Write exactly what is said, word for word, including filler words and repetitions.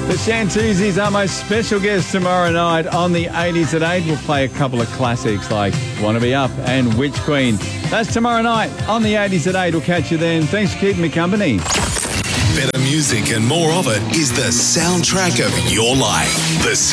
The Shantuzis are my special guest tomorrow night on the eighties at eight. We'll play a couple of classics like Wanna Be Up and Witch Queen. That's tomorrow night on the eighties at eight. We'll catch you then. Thanks for keeping me company. Better music and more of it is the soundtrack of your life. The